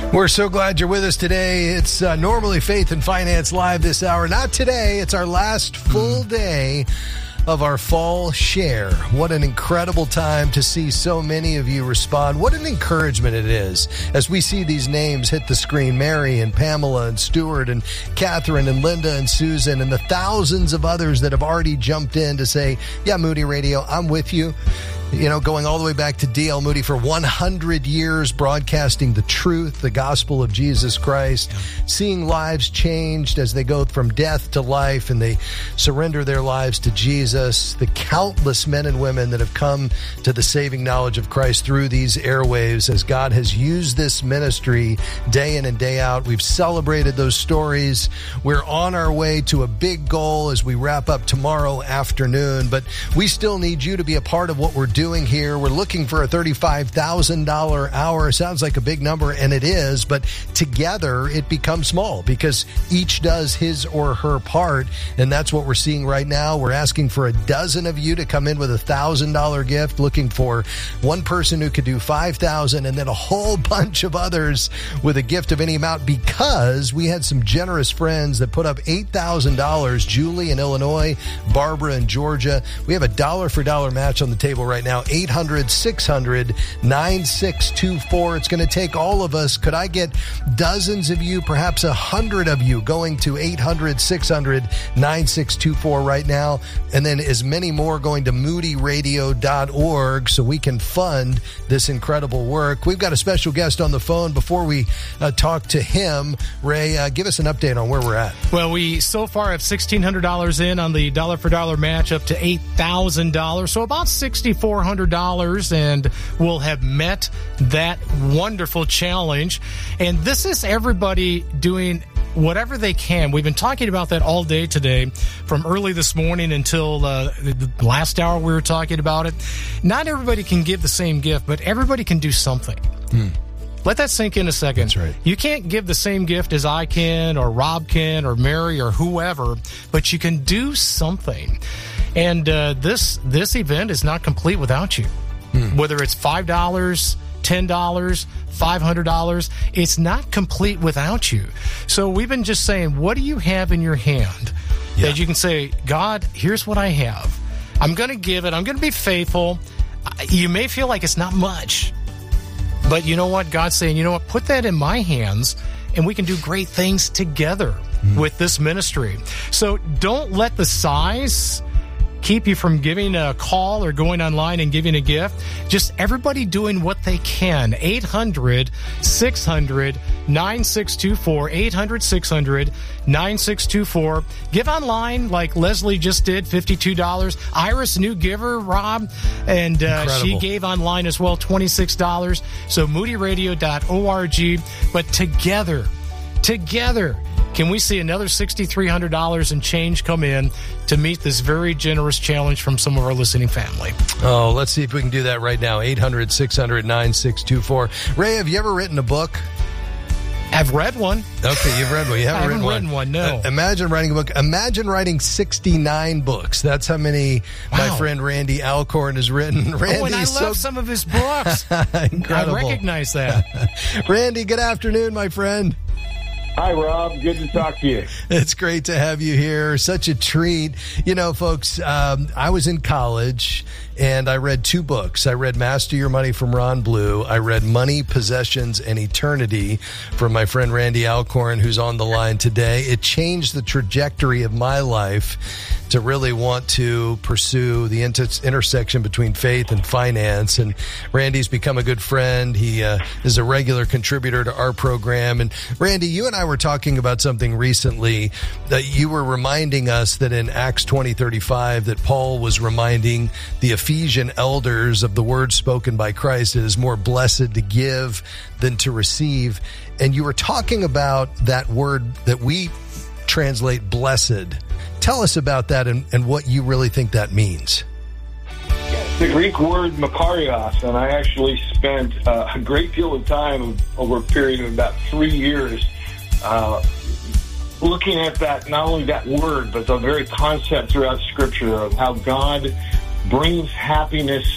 We're so glad you're with us today. It's normally Faith and Finance Live this hour. Not today. It's our last full day of our fall share. What an incredible time to see so many of you respond. What an encouragement it is as we see these names hit the screen. Mary and Pamela and Stuart and Catherine and Linda and Susan and the thousands of others that have already jumped in to say, yeah, Moody Radio, I'm with you. You know, going all the way back to D.L. Moody for 100 years, broadcasting the truth, the gospel of Jesus Christ, seeing lives changed as they go from death to life and they surrender their lives to Jesus. The countless men and women that have come to the saving knowledge of Christ through these airwaves as God has used this ministry day in and day out. We've celebrated those stories. We're on our way to a big goal as we wrap up tomorrow afternoon, but we still need you to be a part of what we're doing here. We're looking for a $35,000 hour. Sounds like a big number, and it is, but together it becomes small because each does his or her part, and that's what we're seeing right now. We're asking for a dozen of you to come in with a $1,000 gift, looking for one person who could do $5,000, and then a whole bunch of others with a gift of any amount because we had some generous friends that put up $8,000. Julie in Illinois, Barbara in Georgia. We have a dollar-for-dollar match on the table right now, 800-600-9624. It's going to take all of us. Could I get dozens of you, perhaps 100 of you, going to 800-600-9624 right now, and then as many more going to moodyradio.org so we can fund this incredible work. We've got a special guest on the phone. Before we talk to him, Ray, give us an update on where we're at. Well, we so far have $1,600 in on the dollar-for-dollar match up to $8,000, so about $6,400, and we'll have met that wonderful challenge. And this is everybody doing whatever they can. We've been talking about that all day today, from early this morning until the last hour we were talking about it. Not everybody can give the same gift, but everybody can do something. Let that sink in a second. That's right. You can't give the same gift as I can, or Rob can, or Mary, or whoever, but you can do something. And this event is not complete without you. Whether it's $5, $10, $500, it's not complete without you. So we've been just saying, what do you have in your hand that you can say, God, here's what I have. I'm going to give it. I'm going to be faithful. You may feel like it's not much, but you know what? God's saying, you know what? Put that in my hands, and we can do great things together with this ministry. So don't let the size keep you from giving a call or going online and giving a gift. Just everybody doing what they can. 800-600-9624. 800-600-9624. Give online like Leslie just did, $52. Iris, new giver, Rob, and she gave online as well, $26. So moodyradio.org. But together, can we see another $6,300 and change come in to meet this very generous challenge from some of our listening family? Oh, let's see if we can do that right now. 800-600-9624. Ray, have you ever written a book? I've read one. Okay, you've read one. You haven't written one, no. Imagine writing a book. Imagine writing 69 books. That's how many my friend Randy Alcorn has written. Randy, and I love some of his books. Incredible. I recognize that. Randy, good afternoon, my friend. Hi, Rob. Good to talk to you. It's great to have you here. Such a treat. You know, folks, I was in college and I read two books. I read Master Your Money from Ron Blue. I read Money, Possessions, and Eternity from my friend Randy Alcorn, who's on the line today. It changed the trajectory of my life to really want to pursue the intersection between faith and finance. And Randy's become a good friend. He is a regular contributor to our program. And Randy, you and I were talking about something recently that you were reminding us that in Acts 20:35 that Paul was reminding the Ephesian elders of the word spoken by Christ. It is more blessed to give than to receive. And you were talking about that word that we translate blessed. Tell us about that and what you really think that means. The Greek word makarios, and I actually spent a great deal of time over a period of about 3 years looking at that, not only that word, but the very concept throughout Scripture of how God brings happiness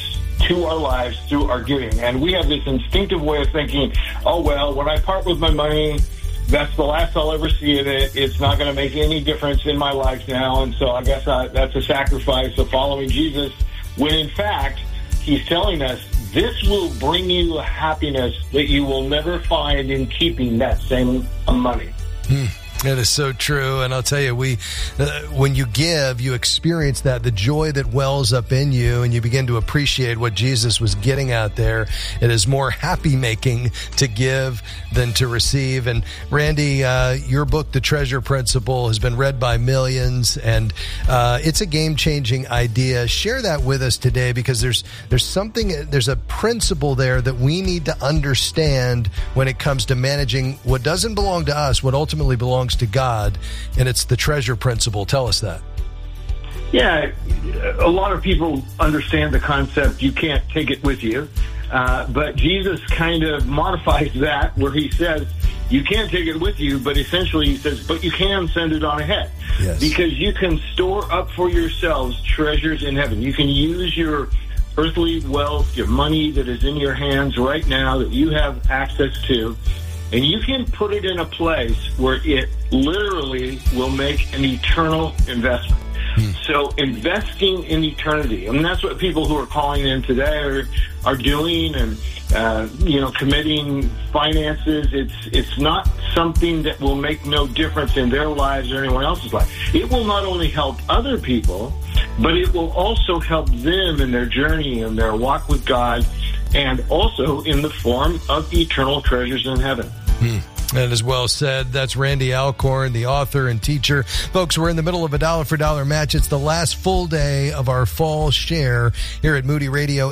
to our lives through our giving. And we have this instinctive way of thinking, oh, well, when I part with my money, that's the last I'll ever see of it. It's not going to make any difference in my life now. And so I guess that's a sacrifice of following Jesus, when in fact, he's telling us this will bring you a happiness that you will never find in keeping that same money. That is so true. And I'll tell you, when you give, you experience that, the joy that wells up in you, and you begin to appreciate what Jesus was getting out there. It is more happy making to give than to receive. And Randy, your book, The Treasure Principle, has been read by millions, and it's a game-changing idea. Share that with us today, because there's a principle there that we need to understand when it comes to managing what doesn't belong to us, what ultimately belongs to God, and it's the treasure principle. Tell us that. Yeah, a lot of people understand the concept, you can't take it with you, but Jesus kind of modifies that, where he says, you can't take it with you, but essentially he says, but you can send it on ahead. Yes. Because you can store up for yourselves treasures in heaven. You can use your earthly wealth, your money that is in your hands right now that you have access to, and you can put it in a place where it literally will make an eternal investment. So investing in eternity, and that's what people who are calling in today are doing, and committing finances. It's not something that will make no difference in their lives or anyone else's life. It will not only help other people, but it will also help them in their journey and their walk with God, and also in the form of eternal treasures in heaven. That is well said. That's Randy Alcorn, the author and teacher. Folks, we're in the middle of a dollar for dollar match. It's the last full day of our fall share here at Moody Radio.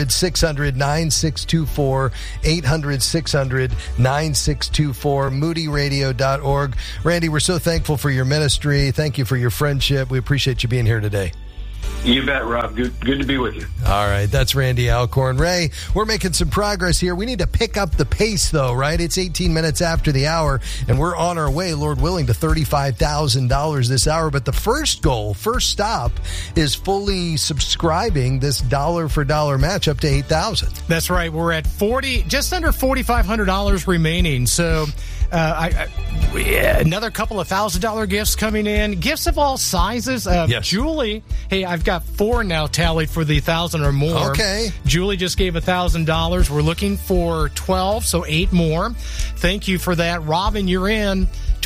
800-600-9624, 800-600-9624, moodyradio.org. Randy, we're so thankful for your ministry. Thank you for your friendship. We appreciate you being here today. You bet, Rob. Good to be with you. All right. That's Randy Alcorn. Ray, we're making some progress here. We need to pick up the pace, though, right? It's 18 minutes after the hour, and we're on our way, Lord willing, to $35,000 this hour. But the first stop, is fully subscribing this dollar for dollar match up to $8,000. That's right. We're at just under $4,500 remaining. So another couple of $1,000 gifts coming in. Gifts of all sizes. Yes. Julie, hey, I've got 4 now tallied for the 1,000 or more. Okay. Julie just gave $1,000. We're looking for 12, so 8 more. Thank you for that. Robin, you're in.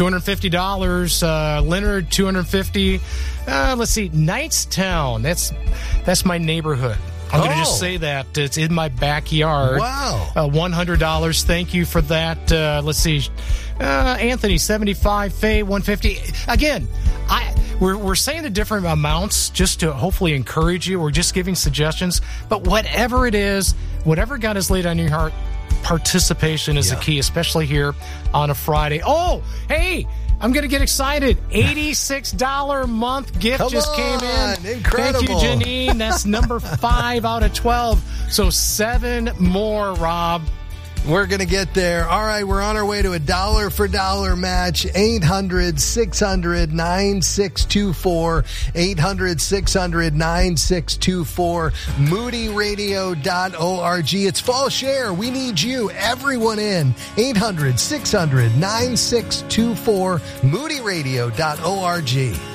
$250. Leonard, $250. Let's see. Knightstown. That's my neighborhood. I'm going to just say that. It's in my backyard. Wow. $100. Thank you for that. Let's see. Anthony, $75. Faye, $150. Again, we're saying the different amounts just to hopefully encourage you. We're just giving suggestions. But whatever it is, whatever God has laid on your heart, participation is the key, especially here on a Friday. Oh, hey! I'm going to get excited. $86 a month gift just came in. Incredible. Thank you, Janine. That's number 5 out of 12. So 7 more, Rob. We're going to get there. All right, we're on our way to a dollar for dollar match. 800-600-9624. 800-600-9624. moodyradio.org. It's fall share. We need you. Everyone in. 800-600-9624. moodyradio.org.